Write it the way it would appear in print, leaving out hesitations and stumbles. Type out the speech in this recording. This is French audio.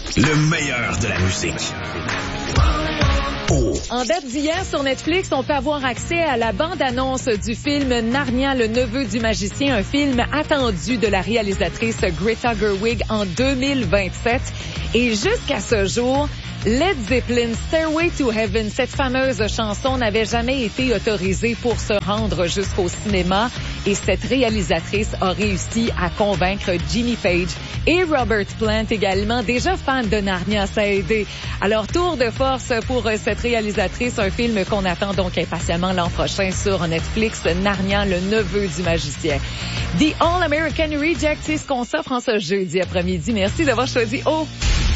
Le meilleur de la musique. En date d'hier sur Netflix, on peut avoir accès à la bande-annonce du film Narnia, le neveu du magicien, un film attendu de la réalisatrice Greta Gerwig en 2027. Et jusqu'à ce jour, Led Zeppelin, Stairway to Heaven, cette fameuse chanson n'avait jamais été autorisée pour se rendre jusqu'au cinéma et cette réalisatrice a réussi à convaincre Jimmy Page et Robert Plant également, déjà fan de Narnia, ça a aidé. Alors, tour de force pour cette réalisatrice, un film qu'on attend donc impatiemment l'an prochain sur Netflix, Narnia, le neveu du magicien. The All American Reject, c'est ce qu'on s'offre en ce jeudi après-midi. Merci d'avoir choisi